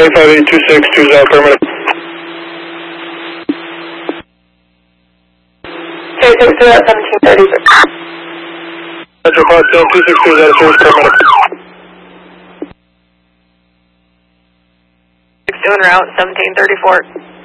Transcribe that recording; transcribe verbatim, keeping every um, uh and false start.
Charlie five eight two six, two zero, affirmative. Okay, six two at seventeen thirty-six. Metro Quad seven two six two is out of service, affirmative. six two en route, seventeen thirty-four.